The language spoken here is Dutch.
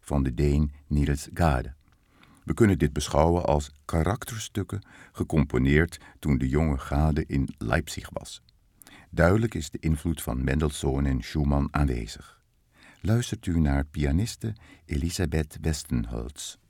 van de Deen Niels Gade. We kunnen dit beschouwen als karakterstukken gecomponeerd toen de jonge Gade in Leipzig was. Duidelijk is de invloed van Mendelssohn en Schumann aanwezig. Luistert u naar pianiste Elisabeth Westenholz.